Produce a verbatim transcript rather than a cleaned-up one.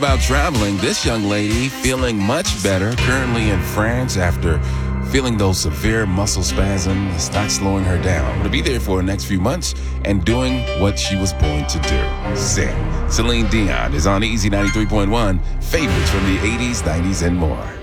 About traveling, this young lady feeling much better, currently in France after feeling those severe muscle spasms, not slowing her down. Going to be there for the next few months and doing what she was born to do, sing. Celine Dion is on Easy ninety-three point one, favorites from the eighties, nineties, and more.